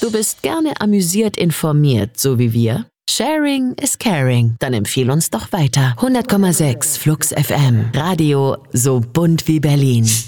Du bist gerne amüsiert informiert, so wie wir? Sharing is caring. Dann empfiehl uns doch weiter. 100,6 Flux FM. Radio so bunt wie Berlin.